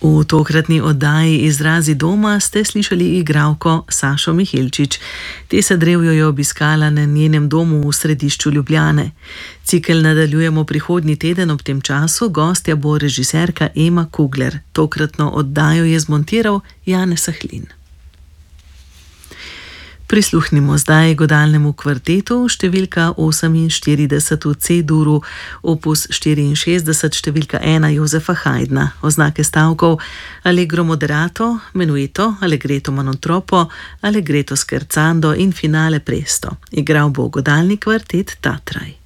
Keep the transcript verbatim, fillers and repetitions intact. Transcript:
V tokratni oddaji Izrazi doma ste slišali igralko Sašo Mihilčič. Te se drevjo je obiskala na njenem domu v središču Ljubljane. Cikel nadaljujemo prihodnji teden ob tem času, gostja bo režiserka Ema Kugler. Tokratno oddajo je zmontiral Janez Sahlin. Prisluhnimo zdaj godalnemu kvartetu številka oseminštirideset v C-duru, opus štiriinšestdeset številka ena Jozefa Haydna, oznake stavkov Allegro moderato, menueto, allegretto monotropo, allegretto scherzando in finale presto. Igral bo godalni kvartet Tatraj.